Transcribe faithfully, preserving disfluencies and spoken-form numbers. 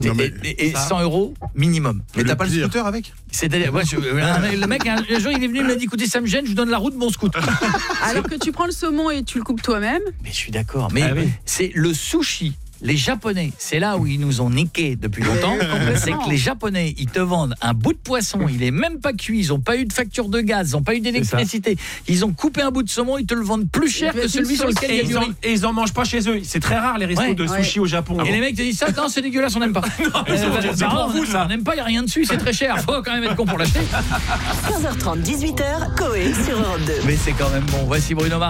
Non, mais et, et cent euros minimum. Mais Le t'as pas le pire. scooter avec? C'est-à-dire, moi, je- un- le mec, un, un jour, il est venu, il m'a dit, écoutez, ça me gêne, je vous donne la roue de mon scooter. Alors que tu prends le saumon et tu le coupes toi-même. Mais je suis d'accord. Mais Ah oui. c'est le sushi. Les Japonais, c'est là où ils nous ont niqué depuis longtemps. C'est que les Japonais, ils te vendent un bout de poisson, il est même pas cuit, ils n'ont pas eu de facture de gaz, ils n'ont pas eu d'électricité. Ils ont coupé un bout de saumon, ils te le vendent plus cher que celui sur lequel il y Et a du ils, en, riz. et ils en mangent pas chez eux. C'est très rare les restos Ouais. de sushi au Japon. Et les mecs te disent ça, non, c'est dégueulasse, on n'aime pas. mais c'est- bah, c'est bah, pour non, vous, ça. On n'aime pas, il n'y a rien dessus, c'est très cher. Faut quand même être con pour l'acheter. quinze heures trente, dix-huit heures, Coé sur Europe deux. Mais c'est quand même bon. Voici Bruno Mars.